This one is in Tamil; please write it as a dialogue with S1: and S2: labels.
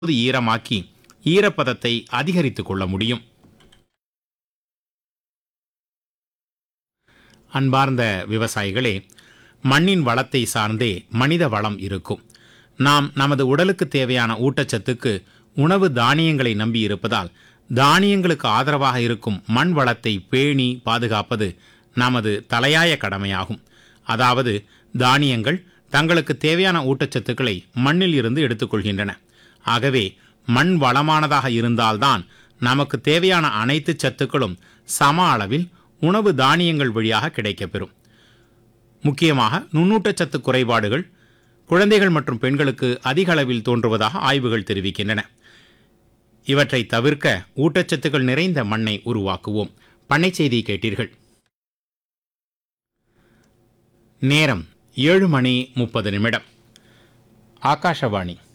S1: ஈரமாக்கி ஈரப்பதத்தை அதிகரித்துக் கொள்ள முடியும். அன்பார்ந்த விவசாயிகளே, மண்ணின் வளத்தை சார்ந்தே மனித வளம் இருக்கும். நாம் நமது உடலுக்கு தேவையான ஊட்டச்சத்துக்கு உணவு தானியங்களை நம்பி இருப்பதால் தானியங்களுக்கு ஆதரவாக இருக்கும் மண் வளத்தை பேணி பாதுகாப்பது நமது தலையாய கடமையாகும். அதாவது தானியங்கள் தங்களுக்கு தேவையான ஊட்டச்சத்துக்களை மண்ணில் இருந்து எடுத்துக்கொள்கின்றன. ஆகவே மண் வளமானதாக இருந்தால்தான் நமக்கு தேவையான அனைத்து சத்துக்களும் சம அளவில் உணவு தானியங்கள் வழியாக கிடைக்கப்பெறும். முக்கியமாக நுண்ணூட்டச்சத்து குறைபாடுகள் குழந்தைகள் மற்றும் பெண்களுக்கு அதிக அளவில் தோன்றுவதாக ஆய்வுகள் தெரிவிக்கின்றன. இவற்றை தவிர்க்க ஊட்டச்சத்துக்கள் நிறைந்த மண்ணை உருவாக்குவோம். பண்ணை செய்தி கேட்டீர்கள். நேரம் 7:30. ஆகாஷவாணி.